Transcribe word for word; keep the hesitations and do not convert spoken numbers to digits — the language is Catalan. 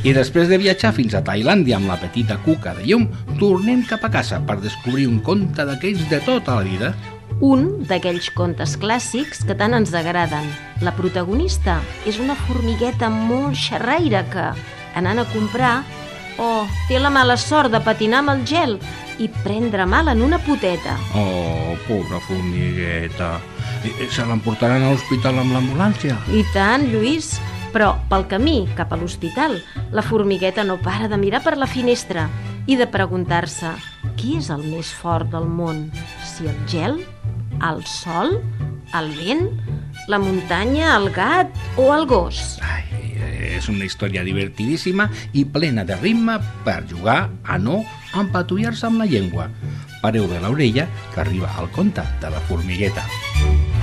I després de viatjar fins a Tailàndia amb la petita cuca de llum, tornem cap a casa per descobrir un conte d'aquells de tota la vida. Un d'aquells contes clàssics que tant ens agraden. La protagonista és una formigueta molt xerraire que, anant a comprar, oh, té la mala sort de patinar amb el gel i prendre mal en una poteta. Oh, pobra formigueta. Se l'emportaran a l'hospital amb l'ambulància? I tant, Lluís. Però pel camí cap a l'hospital, la formigueta no para de mirar per la finestra i de preguntar-se qui és el més fort del món, si el gel, el sol, el vent, la muntanya, el gat o el gos. Ai, és una història divertidíssima i plena de ritme per jugar a no empatullar-se amb la llengua. Pareu de l'orella que arriba el conte de la formigueta.